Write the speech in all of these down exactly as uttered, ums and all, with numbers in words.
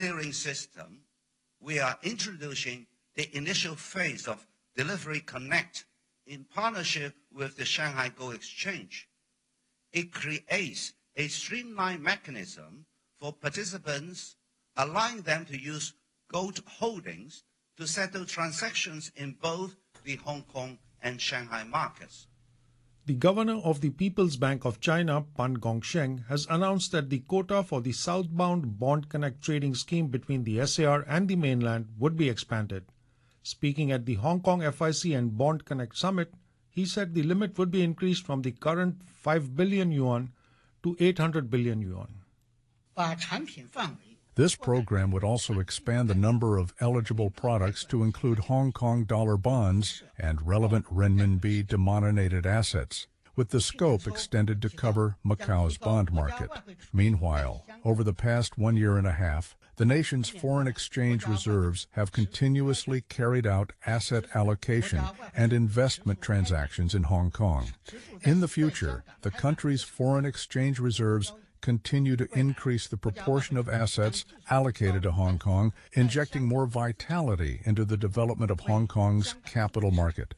ride-hailing system, we are introducing the initial phase of Delivery Connect in partnership with the Shanghai Go Exchange. It creates a streamlined mechanism for participants, allowing them to use gold holdings to settle transactions in both the Hong Kong and Shanghai markets. The governor of the People's Bank of China, Pan Gongsheng, has announced that the quota for the southbound Bond Connect trading scheme between the S A R and the mainland would be expanded. Speaking at the Hong Kong F I C and Bond Connect Summit, he said the limit would be increased from the current five billion yuan to eight hundred billion yuan. This program would also expand the number of eligible products to include Hong Kong dollar bonds and relevant renminbi denominated assets, with the scope extended to cover Macau's bond market. Meanwhile, over the past one year and a half, the nation's foreign exchange reserves have continuously carried out asset allocation and investment transactions in Hong Kong. In the future, the country's foreign exchange reserves continue to increase the proportion of assets allocated to Hong Kong, injecting more vitality into the development of Hong Kong's capital market.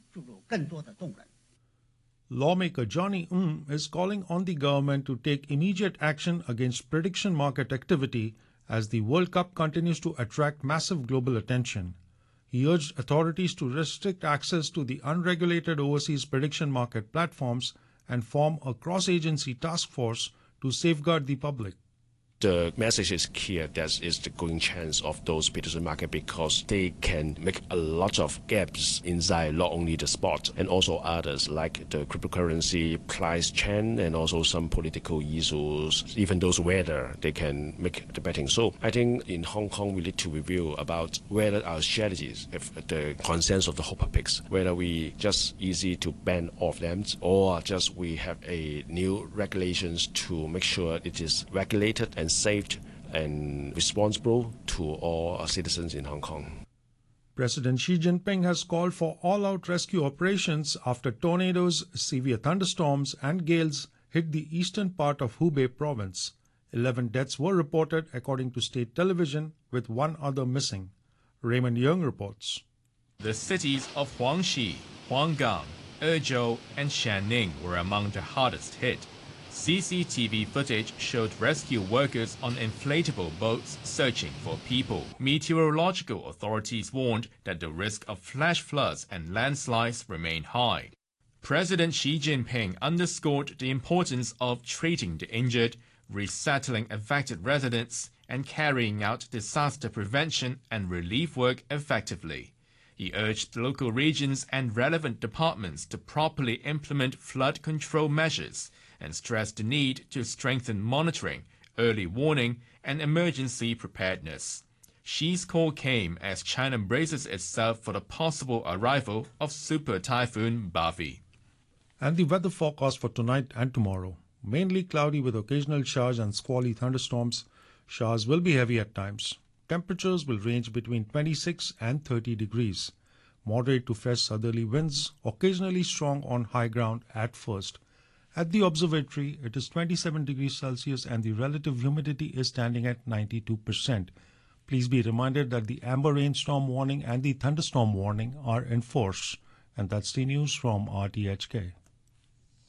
Lawmaker Johnny Ng is calling on the government to take immediate action against prediction market activity as the World Cup continues to attract massive global attention. He urged authorities to restrict access to the unregulated overseas prediction market platforms and form a cross-agency task force to safeguard the public. The message is clear that is the growing chance of those prediction market because they can make a lot of gaps inside not only the spot and also others like the cryptocurrency price chain and also some political issues, even those weather they can make the betting. So I think in Hong Kong we need to review about whether our strategies, if the consensus of the whole public, whether we just easy to ban off them or just we have a new regulations to make sure it is regulated and safe and responsible to all our citizens in Hong Kong. President Xi Jinping has called for all-out rescue operations after tornadoes, severe thunderstorms and gales hit the eastern part of Hubei province. Eleven deaths were reported according to state television, with one other missing. Raymond Yeung reports. The cities of Huangxi, Huanggang, Ezhou and Shanning were among the hardest hit. C C T V footage showed rescue workers on inflatable boats searching for people. Meteorological authorities warned that the risk of flash floods and landslides remain high. President Xi Jinping underscored the importance of treating the injured, resettling affected residents, and carrying out disaster prevention and relief work effectively. He urged local regions and relevant departments to properly implement flood control measures and stressed the need to strengthen monitoring, early warning, and emergency preparedness. Xi's call came as China braces itself for the possible arrival of Super Typhoon Bavi. And the weather forecast for tonight and tomorrow. Mainly cloudy with occasional showers and squally thunderstorms. Showers will be heavy at times. Temperatures will range between twenty-six and thirty degrees. Moderate to fresh southerly winds, occasionally strong on high ground at first. At the observatory, it is twenty-seven degrees Celsius and the relative humidity is standing at ninety-two percent. Please be reminded that the amber rainstorm warning and the thunderstorm warning are in force. And that's the news from R T H K.